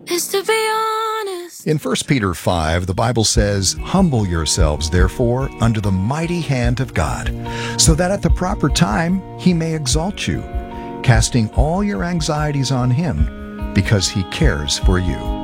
is to be honest. In 1 Peter 5, the Bible says, "Humble yourselves, therefore, under the mighty hand of God, so that at the proper time he may exalt you, casting all your anxieties on him, because he cares for you."